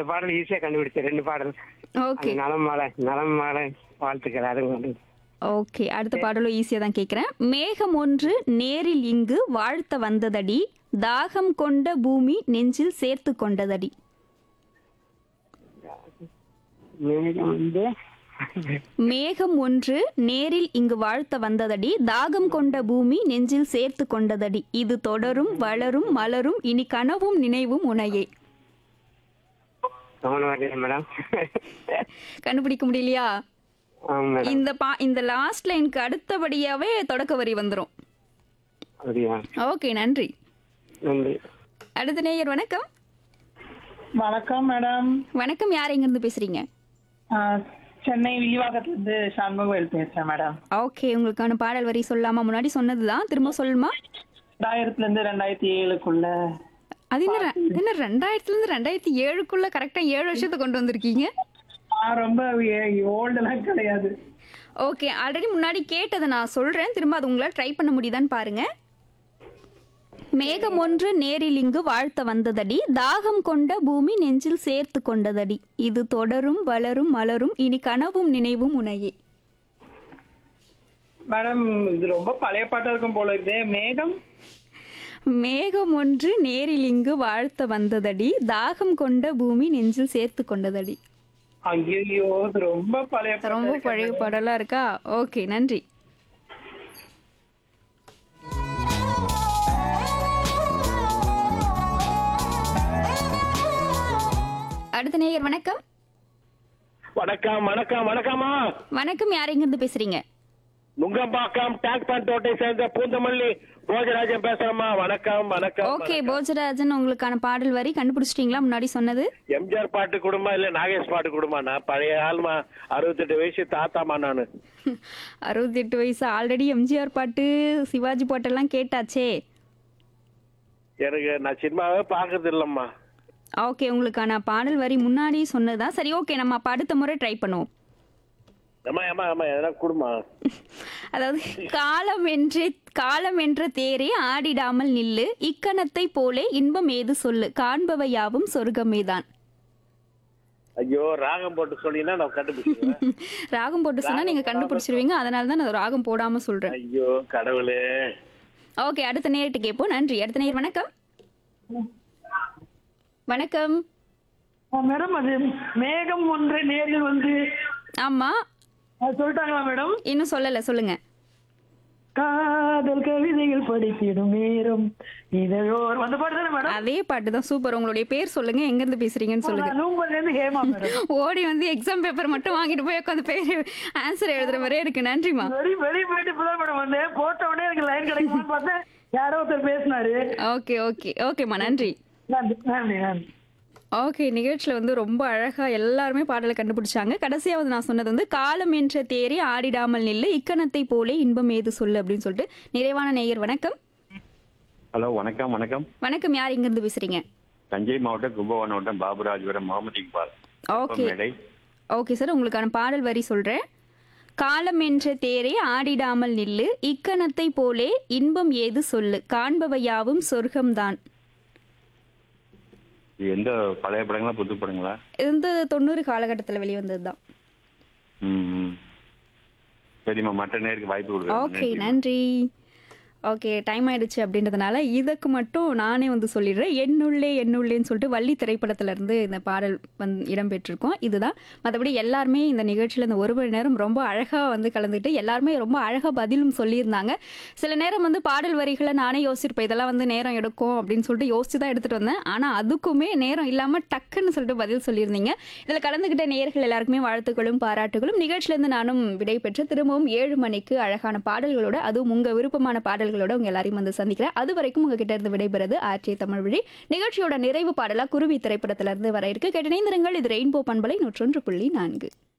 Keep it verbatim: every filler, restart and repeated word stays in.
பாடல் ஈஸியா கண்டுபிடிச்சேன். ரெண்டு பாடல். ஓகே அது நலம் மாலை நலம் மாலை வாழ்த்துக்கள். அது ஒன்று. ஓகே அடுத்த பாடலும் ஈஸியாக தான் கேட்குறேன். மேகம் ஒன்று நேரில் இங்கு வாழ்த்த வந்ததடி, தாகம் கொண்ட பூமி நெஞ்சில் சேர்த்து கொண்டதடி. மேகம் வந்து மேகம் ஒன்று நேரில் இங்கு வாழ்த்த வந்ததடி, தாகம் கொண்ட பூமி நெஞ்சில் சேர்த்து கொண்டதடி, இது தொடரும் வளரும் மலரும் இனி கனவும் நினைவும் உனையே. கவனம் வரலையா மேடம்? கண்டுபிடிக்க முடியலையா? ஆமா மேடம். இந்த பா இந்த லாஸ்ட் லைனுக்கு அடுத்தபடியாவே தொடக்க வரி வந்துரும். அப்படியா? ஓகே நன்றி. நன்றி. அடுத்த நேயர் வணக்கம். வணக்கம் மேடம். வணக்கம், யார் எங்கிருந்து பேசுறீங்க? ஆ, சென்னை விரிவாக்கத்துல இருந்து சண்முகவேல் பேசுறேன் மேடம். ஓகே உங்களுக்கான பாடல் வரி சொல்லாமா? முன்னாடி சொன்னதுதான், திரும்ப சொல்லுமா? ரெண்டாயிரத்துல இருந்து ரெண்டாயிரத்தி ஏழுக்குள்ள அது என்ன ரெ- என்ன ரெண்டாயிரத்துல இருந்து ரெண்டாயிரத்தி ஏழுக்குள்ள கரெக்டா ஏழு வருஷத்தை கொண்டு வந்திருக்கீங்க. நான் ரொம்ப ஓல்டெல்லாம் கிடையாது. ஓகே ஆல்ரெடி முன்னாடி கேட்டதை நான் சொல்றேன், திரும்ப அது உங்களால் ட்ரை பண்ண முடியுதான்னு பாருங்க. மேகம் ஒன்று நேரில் இங்கு வாழ்த்த வந்ததடி, தாகம் கொண்ட பூமி நெஞ்சில் சேர்த்து கொண்டதடி, இது தொடரும் வளரும் மலரும் இனி கனவும் நினைவும் உனையே. மேடம் இது ரொம்ப பழைய பாட்டா இருக்கும் போல இருக்கு. மேகம் மேகம் ஒன்று நேரில் இங்கு வாழ்த்த வந்ததடி, தாகம் கொண்ட பூமி நெஞ்சில் சேர்த்து கொண்டதடி. ஐயோ இது ரொம்ப பழைய பாட்டா ரொம்ப இருக்கு. பழைய பாடலா இருக்கா? ஓகே நன்றி. அடுத்த நேயர் வணக்கம். வணக்கம் வணக்கம் வணக்கம்மா. வணக்கம், யார் எங்கிருந்து பேசுறீங்க? நுங்கம்பாக்கம் டேங்க் தோட்டை சேர்ந்த பூந்தமல்லி போஜராஜன் பேசுறேம்மா. வணக்கம் வணக்கம். ஓகே போஜராஜன், உங்களுக்கான பாடல் வரி கண்டுபிடிச்சிட்டீங்களா? முன்னாடி சொன்னது எம்ஜிஆர் பாட்டு கொடுமா இல்ல நாகேஷ் பாட்டு கொடுமா? நான் பழைய ஆள்மா, அறுபத்தெட்டு வயசு தாத்தாமா நானு. அறுபத்தி எட்டு வயசு ஆல்ரெடி எம்ஜிஆர் பாட்டு சிவாஜி பாட்டெல்லாம் கேட்டாச்சே. எனக்கு நான் சினிமாவே பாக்குறது இல்லம்மா. ஓகே உங்களுக்கான பாடல் வரி முன்னாடி சொன்னதுதான். சரி ஓகே, நம்ம அப்ப அடுத்த முறை ட்ரை பண்ணுவோம். ஏமா ஏமா ஏமா எதனா கொடுமா. அதாவது காலம் என்றே காலம் என்ற தேரே ஆடிடாமல் நில்லு, இக்கணத்தை போலே இன்பம் ஏது சொல்லு, காண்பவை யாவும் சொர்க்கமேதான். ஐயோ ராகம் போட்டு சொன்னீங்கன்னா நான் கண்டுபிடிச்சிருவேன். ராகம் போட்டு சொன்னா நீங்க கண்டுபிடிச்சிருவீங்க, அதனால தான் நான் ராகம் போடாம சொல்றேன். ஐயோ கடவுளே. ஓகே அடுத்த நேரிட்டு கேட்போம். நன்றி. அடுத்த நேர் வணக்கம். வணக்கம். ஆ, மேடம் அது மேகம் ஒன்று நேரில் வந்து ஆமா அது சொல்லிட்டாங்களா மேடம்? இன்னும் சொல்லல, சொல்லுங்க. காதல் கவிதைகள் படித்திடும் நேரம் இதழோர் அந்த பாட்டு தானே மேடம்? அதே பாட்டு தான். சூப்பர். உங்களுடைய பேர் சொல்லுங்க, எங்க இருந்து பேசுறீங்கன்னு சொல்லுங்க. நான் நூம்பல்ல இருந்து ஹேமா மேடம். ஓடி வந்து எக்ஸாம் பேப்பர் மட்டும் வாங்கிட்டு போய் உட்காந்து பேர் ஆன்சர் எழுதுற மாதிரியே இருக்கு. நன்றிமா. வெளி வெளி போயிட்டு இப்பதான் மேடம் வந்தேன். போட்ட உடனே எனக்கு லைன் கிடைக்குமான்னு பார்த்தேன். யாரோ ஒருத்தர் பேசினாரு. ஓகே ஓகே ஓகேம்மா, நன்றி. நன்றி நன்றி நன்றி. ஓகே நிகழ்ச்சியில் வந்து ரொம்ப அழகாக எல்லாருமே பாடலை கண்டுபிடிச்சாங்க. கடைசியாவது நான் சொன்னது வந்து காலம் என்ற தேரே ஆடிடாமல் நில்லு, இக்கணத்தை போலே இன்பம் ஏது சொல்லு அப்படின்னு சொல்லிட்டு. நிறைவான நேயர் வணக்கம். ஹலோ வணக்கம் வணக்கம். வணக்கம், யார் இங்கிருந்து பேசுறீங்க? தஞ்சை மாவட்டம் கும்பகோணம் மாவட்டம் பாபுராஜபுரம் முகமது இக்பால். ஓகே மேடை. ஓகே சார், உங்களுக்கான பாடல் வரி சொல்றேன். காலம் என்ற தேரே ஆடிடாமல் நில்லு, இக்கணத்தை போலே இன்பம் ஏது சொல்லு, காண்பவை யாவும் சொர்க்கம்தான். இது எந்த பழைய படங்களா புது படங்களா? இது வந்து தொண்ணூறு காலகட்டத்தில் வெளிவந்தது தான். ம் ம். சரிம்மா, மற்ற நேருக்கு வாய்ப்பு கொடுக்குறேன். ஓகே நன்றிம்மா. நன்றி. ஓகே டைம் ஆயிடுச்சு அப்படின்றதுனால இதுக்கு மட்டும் நானே வந்து சொல்லிடுறேன். என்னுள்ளே என்னுள்ளேன்னு சொல்லிட்டு வள்ளி திரைப்படத்துல இருந்து இந்த பாடல் வந்து இடம்பெற்றிருக்கோம். இதுதான். மற்றபடி எல்லாருமே இந்த நிகழ்ச்சியில் இந்த ஒரு மணி நேரம் ரொம்ப அழகாக வந்து கலந்துக்கிட்டு எல்லாருமே ரொம்ப அழகாக பதிலும் சொல்லியிருந்தாங்க. சில நேரம் வந்து பாடல் வரிகளை நானே யோசிச்சிருப்பேன், இதெல்லாம் வந்து நேரம் எடுக்கும் அப்படின்னு சொல்லிட்டு யோசிச்சு தான் எடுத்துகிட்டு வந்தேன். ஆனால் அதுக்குமே நேரம் இல்லாமல் டக்குன்னு சொல்லிட்டு பதில் சொல்லியிருந்தீங்க. இதில் கலந்துக்கிட்ட நேயர்கள் எல்லாருக்குமே வாழ்த்துக்களும் பாராட்டுகளும். நிகழ்ச்சியிலேருந்து நானும் விடைபெற்று திரும்பவும் ஏழு மணிக்கு அழகான பாடல்களோட, அதுவும் உங்கள் விருப்பமான பாடல்களோட உங்க எல்லாரையும் வந்து சந்திக்கிறேன். அது வரைக்கும் உங்ககிட்ட இருந்து விடைபெறுது ஆர்ஜே தமிழ் வழி. நிகழ்ச்சியோட நிறைவு பாடலா குருவி திரைப்படத்திலிருந்து வர இருக்கு. கேட்டு இணைந்திருங்கள். இது ரெயின்போ பண்பலை நூற்றொன்று புள்ளி நான்கு.